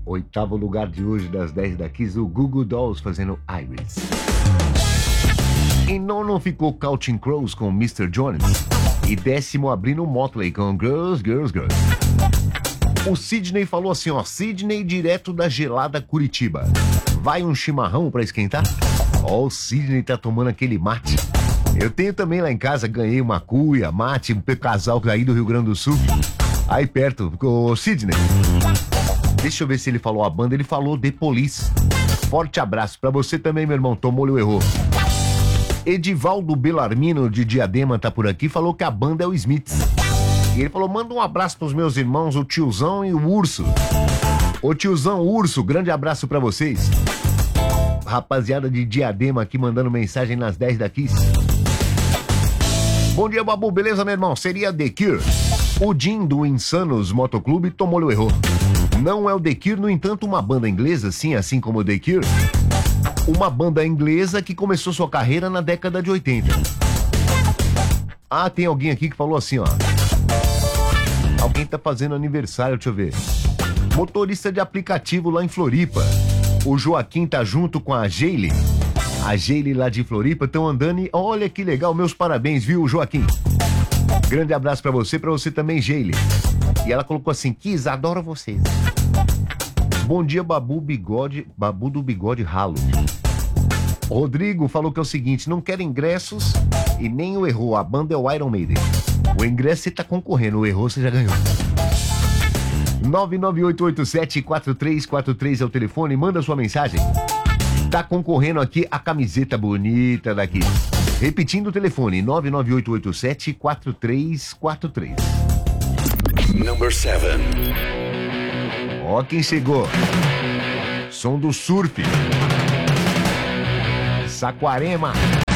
Oitavo lugar de hoje das 10 da Kiss, o Google Dolls fazendo Iris. Em nono ficou Counting Crows com Mr. Jones. E décimo abrindo Motley com Girls, Girls, Girls. O Sidney falou assim, ó, Sidney direto da gelada Curitiba. Vai um chimarrão pra esquentar? Ó, o Sidney tá tomando aquele mate. Eu tenho também lá em casa, ganhei uma cuia, mate, um casal aí do Rio Grande do Sul. Aí perto, o Sidney. Deixa eu ver se ele falou a banda, ele falou The Police. Forte abraço pra você também, meu irmão, tomou-lhe o erro. Edivaldo Belarmino de Diadema tá por aqui, falou que a banda é o Smiths. E ele falou, manda um abraço pros meus irmãos, o Tiozão e o Urso. Ô Tiozão, Urso, grande abraço pra vocês. Rapaziada de Diadema aqui mandando mensagem nas 10 da Kiss. Bom dia, Babu, beleza, meu irmão? Seria The Cure. O Jim do Insanos Motoclube tomou-lhe o erro. Não é o The Cure, no entanto, uma banda inglesa, sim, assim como o The Cure. Uma banda inglesa que começou sua carreira na década de 80. Ah, tem alguém aqui que falou assim, ó. Alguém tá fazendo aniversário, deixa eu ver. Motorista de aplicativo lá em Floripa. O Joaquim tá junto com a Geile. A Geile lá de Floripa estão andando e olha que legal, meus parabéns, viu, Joaquim? Grande abraço pra você também, Geile. E ela colocou assim, Kiss, adoro vocês. Bom dia, Babu do bigode ralo. Rodrigo falou que é o seguinte, não quer ingressos e nem o errou, a banda é o Iron Maiden. O ingresso você tá concorrendo, o errou você já ganhou. 998874343 é o telefone, manda sua mensagem. Tá concorrendo aqui a camiseta bonita daqui. Repetindo o telefone, 998874343. Number 7. Ó quem chegou. Som do surf. Saquarema.